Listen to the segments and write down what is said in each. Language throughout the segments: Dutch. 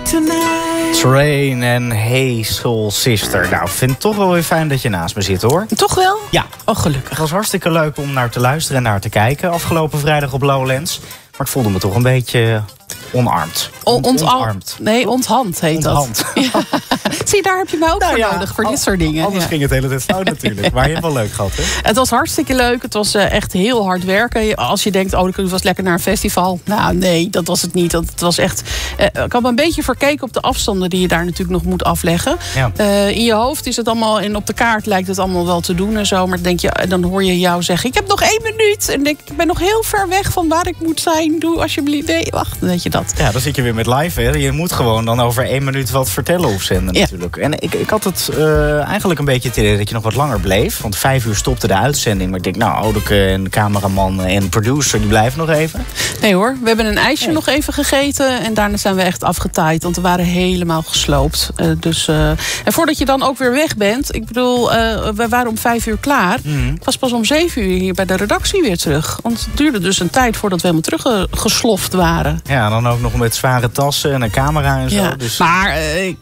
Train en Hey Soul Sister. Nou, ik vind het toch wel weer fijn dat je naast me zit, hoor. Toch wel? Ja. Oh, gelukkig. Het was hartstikke leuk om naar te luisteren en naar te kijken afgelopen vrijdag op Lowlands. Maar ik voelde me toch een beetje onarmd. Ontarmd. Nee, onthand heet onthand. dat. Ja. Zie, daar heb je me ook voor nodig, voor dit soort dingen. Anders ging het de hele tijd fout natuurlijk. Maar je hebt wel leuk gehad, hè? Het was hartstikke leuk. Het was echt heel hard werken. Als je denkt, ik was lekker naar een festival. Nou, nee, dat was het niet. Het was echt... ik had me een beetje verkeken op de afstanden die je daar natuurlijk nog moet afleggen. Ja. In je hoofd is het allemaal... En op de kaart lijkt het allemaal wel te doen en zo. Maar dan hoor je jou zeggen, ik heb nog 1 minuut. En denk ik ben nog heel ver weg van waar ik moet zijn. Doe alsjeblieft... Nee, wacht, dan weet je dat. Ja, dan zit je weer met live, hè. Je moet gewoon dan over 1 minuut wat vertellen of zenden natuurlijk. En ik had het eigenlijk een beetje het idee dat je nog wat langer bleef. Want 5 uur stopte de uitzending. Maar ik denk, Odeke en de cameraman en producer, die blijven nog even. Nee hoor, we hebben een ijsje nog even gegeten. En daarna zijn we echt afgetaaid. Want we waren helemaal gesloopt. En voordat je dan ook weer weg bent. Ik bedoel, we waren om 5 uur klaar. Ik was pas om 7 uur hier bij de redactie weer terug. Want het duurde dus een tijd voordat we helemaal teruggesloft waren. Ja, dan ook nog met zware tassen en een camera en zo. Ja, dus... Maar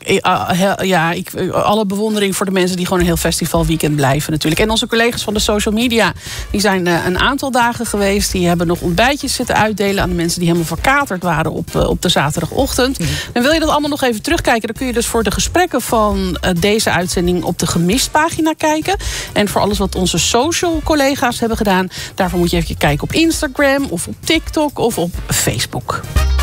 alle bewondering voor de mensen die gewoon een heel festivalweekend blijven natuurlijk. En onze collega's van de social media, die zijn een aantal dagen geweest. Die hebben nog ontbijtjes zitten uitdelen aan de mensen die helemaal verkaterd waren op de zaterdagochtend. En wil je dat allemaal nog even terugkijken, dan kun je dus voor de gesprekken van deze uitzending op de Gemist pagina kijken. En voor alles wat onze social collega's hebben gedaan, daarvoor moet je even kijken op Instagram of op TikTok of op Facebook.